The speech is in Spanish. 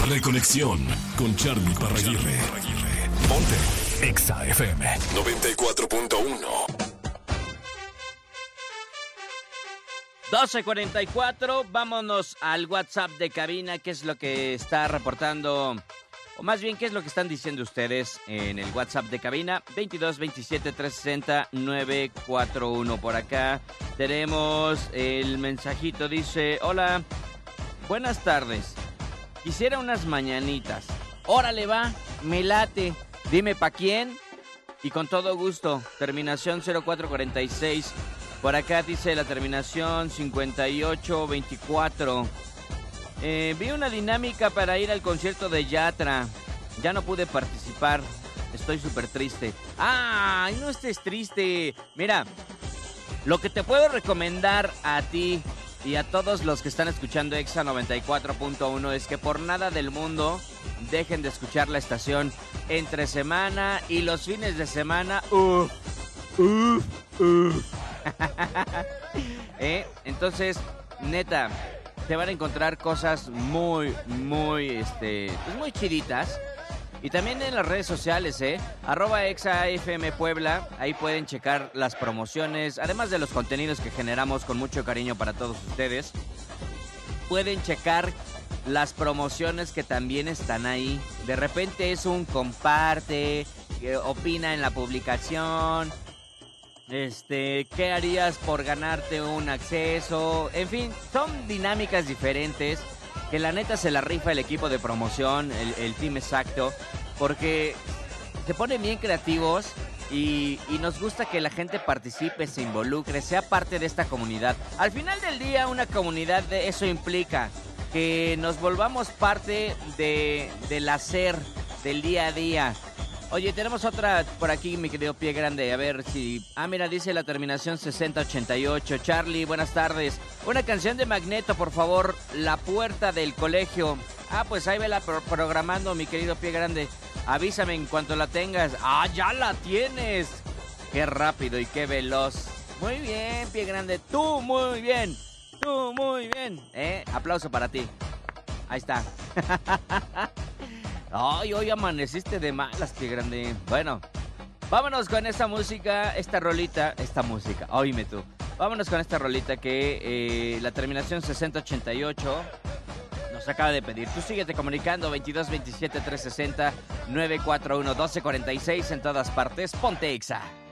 Reconexión con Charlie Parraguirre. Ponte Exa FM 94.1. 12:44, vámonos al WhatsApp de cabina, qué es lo que está reportando, o más bien qué es lo que están diciendo ustedes en el WhatsApp de cabina, 22 27 360 941. Por acá tenemos el mensajito, dice: hola, buenas tardes, quisiera unas mañanitas. Órale va, me late, dime pa' quién y con todo gusto. Terminación 0446. Por acá dice la terminación 5824. Vi una dinámica para ir al concierto de Yatra. Ya no pude participar. Estoy súper triste. ¡Ay, no estés triste! Mira, lo que te puedo recomendar a ti y a todos los que están escuchando Exa 94.1 es que por nada del mundo dejen de escuchar la estación entre semana y los fines de semana. Entonces, neta, te van a encontrar cosas muy chiditas. Y también en las redes sociales, @ExaFM Puebla. Ahí pueden checar las promociones, además de los contenidos que generamos con mucho cariño para todos ustedes. Pueden checar las promociones que también están ahí. De repente es un comparte, opina en la publicación. ¿Qué harías por ganarte un acceso? En fin, son dinámicas diferentes que la neta se la rifa el equipo de promoción, el team exacto, porque se ponen bien creativos y nos gusta que la gente participe, se involucre, sea parte de esta comunidad. Al final del día, una comunidad, de eso implica que nos volvamos parte del hacer del día a día. Oye, tenemos otra por aquí, mi querido Pie Grande, a ver si... mira, dice la terminación 6088. Charlie, buenas tardes. Una canción de Magneto, por favor, La Puerta del Colegio. Pues ahí vela programando, mi querido Pie Grande. Avísame en cuanto la tengas. ¡Ya la tienes! ¡Qué rápido y qué veloz! Muy bien, Pie Grande, tú muy bien. Tú muy bien. Aplauso para ti. Ahí está. Ay, hoy amaneciste de malas, Pie Grande. Bueno, vámonos con esta música, esta música, oíme tú. Vámonos con esta rolita que la terminación 6088 nos acaba de pedir. Tú síguete comunicando, 22 27 360 941 1246 en todas partes. Ponte Exa.